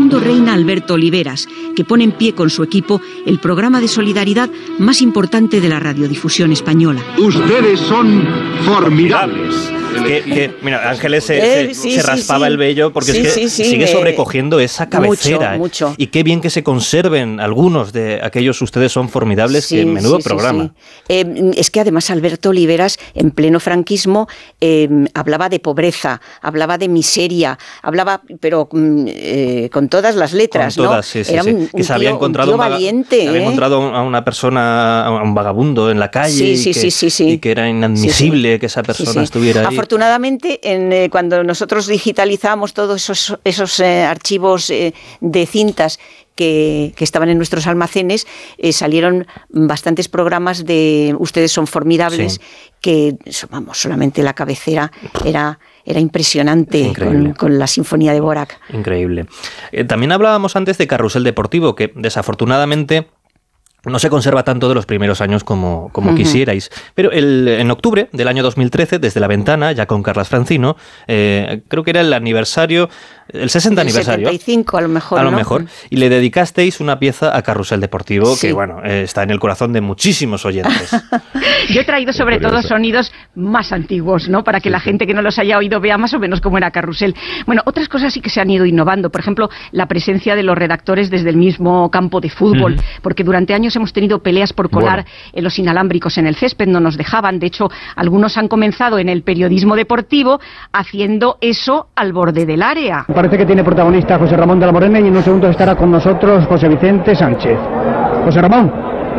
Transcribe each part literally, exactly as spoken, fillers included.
segundo reina Alberto Oliveras, que pone en pie con su equipo el programa de solidaridad más importante de la radiodifusión española. Ustedes son formidables. Que, que, mira, Ángeles se, eh, se, sí, se sí, raspaba sí. el vello porque Sí, es que sí, sí, sigue me... sobrecogiendo esa cabecera. Mucho, mucho. Y qué bien que se conserven algunos de aquellos Ustedes son formidables, Sí, que menudo sí, sí, programa. sí. Eh, es que además Alberto Oliveras, en pleno franquismo, eh, hablaba de pobreza, hablaba de miseria, hablaba, pero eh, con todas las letras, Con todas, ¿no? sí, sí, Era sí. un, Que se un había tío, encontrado, un tío un vaga- valiente. se había ¿eh? encontrado a una persona, a un vagabundo en la calle, Sí, y, sí, que, sí, sí, sí. y que era inadmisible Sí, sí. que esa persona Sí, sí. estuviera ahí. Afortunadamente, en, eh, cuando nosotros digitalizamos todos esos, esos eh, archivos eh, de cintas que, que estaban en nuestros almacenes, eh, salieron bastantes programas de Ustedes son formidables, Sí. que, vamos, solamente la cabecera era... Era impresionante con, con la Sinfonía de Dvorak. Increíble. Eh, también hablábamos antes de Carrusel Deportivo, que desafortunadamente no se conserva tanto de los primeros años como, como uh-huh. quisierais. Pero el, en octubre del año dos mil trece, Desde la Ventana, ya con Carlas Francino, eh, creo que era el aniversario, el sesenta el aniversario. setenta y cinco a lo mejor, A lo ¿no? mejor. Y le dedicasteis una pieza a Carrusel Deportivo, Sí. que bueno, eh, está en el corazón de muchísimos oyentes. Yo he traído sobre todo sonidos más antiguos, ¿no? Para que la gente que no los haya oído vea más o menos cómo era Carrusel. Bueno, otras cosas sí que se han ido innovando. Por ejemplo, la presencia de los redactores desde el mismo campo de fútbol, uh-huh. porque durante años hemos tenido peleas por colar bueno. en los inalámbricos en el césped, no nos dejaban. De hecho, algunos han comenzado en el periodismo deportivo haciendo eso al borde del área. Parece que tiene protagonista José Ramón de la Morena y en unos segundos estará con nosotros José Vicente Sánchez. José Ramón.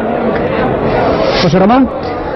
José Ramón.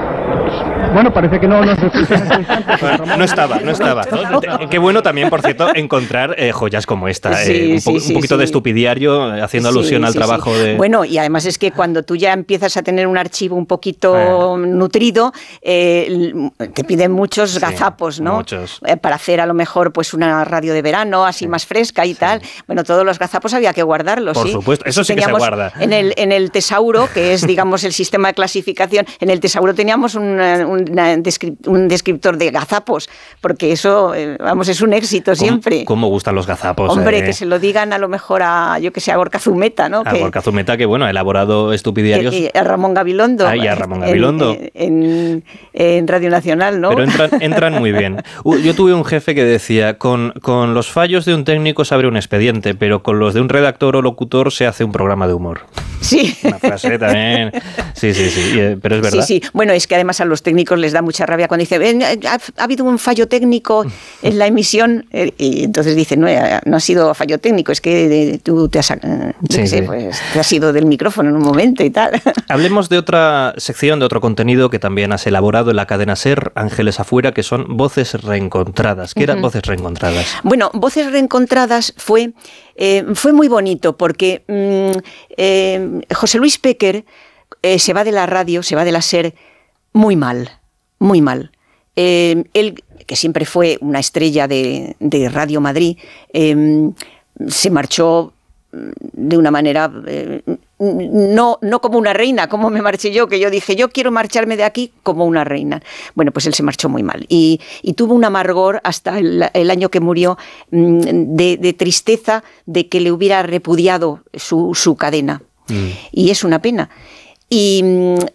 Bueno, parece que no nos escuchan. Bueno, no estaba, no estaba. ¿no? Qué bueno también, por cierto, encontrar eh, joyas como esta. Sí, eh, un, po- sí, un poquito sí. de estupidiario, eh, haciendo Sí, alusión al sí, trabajo sí. de... Bueno, y además es que cuando tú ya empiezas a tener un archivo un poquito eh. nutrido, eh, te piden muchos Sí, gazapos, ¿no? Muchos. Eh, para hacer a lo mejor pues una radio de verano, así Sí. más fresca y Sí. bueno, Bueno, todos los gazapos había que guardarlos, Por ¿sí? supuesto, eso sí que se Teníamos guarda. En el, en el tesauro, que es, digamos, el sistema de clasificación, en el tesauro teníamos un, una descrip- un descriptor de gazapos, porque eso, eh, vamos, es un éxito siempre. ¿Cómo, cómo gustan los gazapos? Hombre, eh? que se lo digan a lo mejor a, yo que sé, a Gorka Zumeta, ¿no? A que, Gorka Zumeta, que bueno, ha elaborado estupidiarios. Y a Ramón Gabilondo. Ah, y a Ramón Gabilondo. En, en, en Radio Nacional, ¿no? Pero entran, entran muy bien. Yo tuve un jefe que decía, con, con los fallos de un técnico se abre un expediente, pero con los de un redactor o locutor se hace un programa de humor. Sí. Una frase también. Sí, sí, sí. Pero es verdad. Sí, sí. Bueno, es que además a los técnicos les da mucha rabia cuando dicen, ha, ha habido un fallo técnico en la emisión, eh, y entonces dicen, no, no ha sido fallo técnico, es que tú te has, eh, Sí, sé, sí. pues, te has ido del micrófono en un momento y tal. Hablemos de otra sección, de otro contenido que también has elaborado en la cadena SER, Ángeles Afuera, que son Voces Reencontradas. ¿Qué eran Uh-huh. Voces Reencontradas? Bueno, Voces Reencontradas fue, eh, fue muy bonito porque mm, eh, José Luis Péquer eh, se va de la radio, se va de la SER muy mal, muy mal. Eh, él, que siempre fue una estrella de, de Radio Madrid, eh, se marchó de una manera, eh, no, no como una reina, como me marché yo, que yo dije, yo quiero marcharme de aquí como una reina. Bueno, pues él se marchó muy mal y, y tuvo un amargor hasta el, el año que murió de, de tristeza de que le hubiera repudiado su, su cadena. Mm. Y es una pena. Y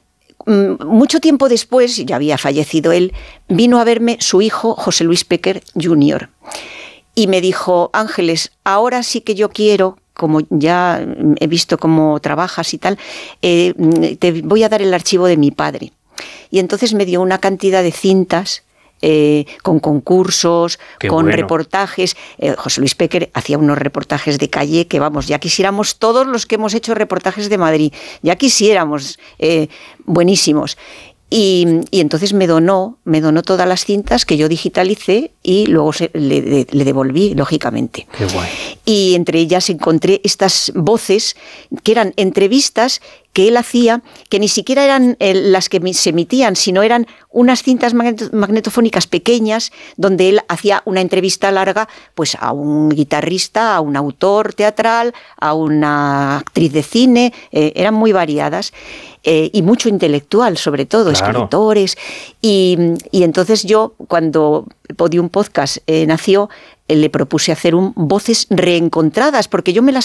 mucho tiempo después, ya había fallecido él, vino a verme su hijo José Luis Péquer junior y me dijo, Ángeles, ahora sí que yo quiero, como ya he visto cómo trabajas y tal, eh, te voy a dar el archivo de mi padre. Y entonces me dio una cantidad de cintas eh, con concursos, Qué con bueno. reportajes. Eh, José Luis Péquer hacía unos reportajes de calle que, vamos, ya quisiéramos todos los que hemos hecho reportajes de Madrid, ya quisiéramos, eh, buenísimos. Y, y entonces me donó, me donó todas las cintas que yo digitalicé y luego se, le, le devolví, lógicamente. Qué guay. Y entre ellas encontré estas voces que eran entrevistas que él hacía, que ni siquiera eran eh, las que se emitían, sino eran unas cintas magnet- magnetofónicas pequeñas donde él hacía una entrevista larga pues a un guitarrista, a un autor teatral, a una actriz de cine, eh, eran muy variadas. Eh, y mucho intelectual, sobre todo, Claro. escritores. Y, y entonces yo, cuando Podium Podcast eh, nació, eh, le propuse hacer un Voces Reencontradas, porque yo me las